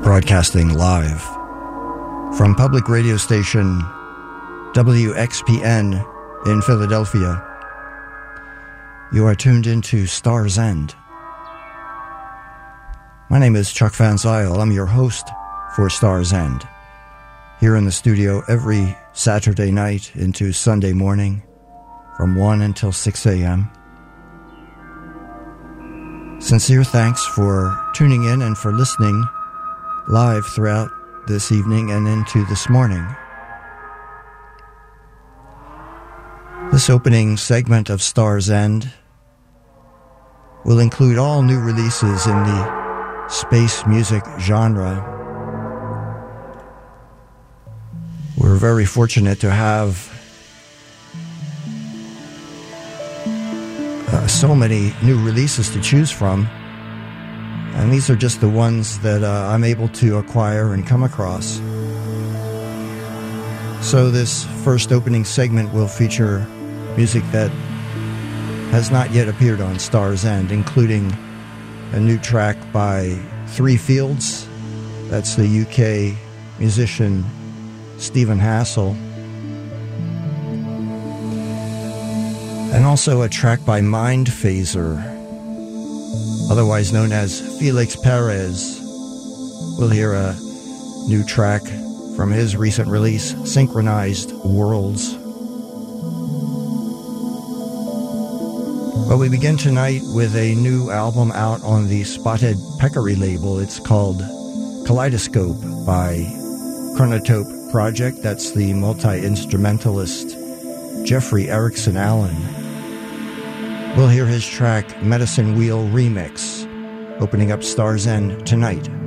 Broadcasting live from public radio station WXPN in Philadelphia. You are tuned into Star's End. My name is Chuck Van Zyl. I'm your host for Star's End. Here in the studio every Saturday night into Sunday morning from 1 until 6 a.m. Sincere thanks for tuning in and for listening live throughout this evening and into this morning. This opening segment of Star's End will include all new releases in the space music genre. We're very fortunate to have so many new releases to choose from, and these are just the ones that I'm able to acquire and come across. So this first opening segment will feature music that has not yet appeared on Star's End, including a new track by Three Fields. That's the UK musician Stephen Hassell. And also a track by Mind Phaser, otherwise known as Felix Perez. We'll hear a new track from his recent release, Synchronized Worlds. But we begin tonight with a new album out on the Spotted Peccary label. It's called Kaleidoscope by Chronotope Project. That's the multi-instrumentalist Jeffrey Erickson Allen. We'll hear his track Medicine Wheel Remix, opening up Star's End tonight.